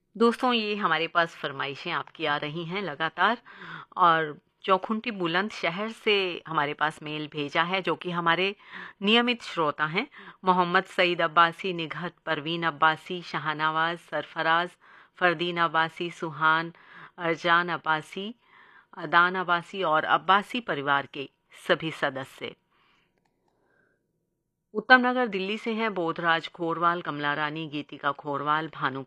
दोस्तों, ये हमारे पास फ़रमाइशें आपकी आ रही हैं लगातार और चौखुंटी बुलंदशहर से हमारे पास मेल भेजा है, जो कि हमारे नियमित श्रोता हैं। मोहम्मद सईद अब्बासी, निघत, परवीन अब्बासी, शाहनवाज़, सरफराज़, फ़रदीन अब्बासी, सुहान, अरजान अब्बासी, अदान अब्बासी और अब्बासी परिवार के सभी सदस्य। उत्तम नगर दिल्ली से हैं बोधराज खोरवाल, कमला रानी, गीतिका खोरवाल, भानु